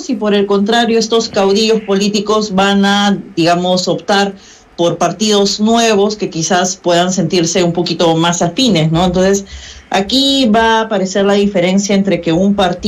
si por el contrario estos caudillos políticos van a, digamos, optar por partidos nuevos que quizás puedan sentirse un poquito más afines, ¿no? Entonces, aquí va a aparecer la diferencia entre que un partido